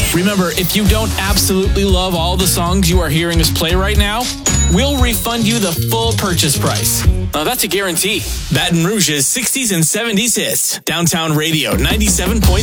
Remember, if you don't absolutely love all the songs you are hearing us play right now, we'll refund you the full purchase price. Now that's a guarantee. Baton Rouge's 60s and 70s hits. Downtown Radio 97.3.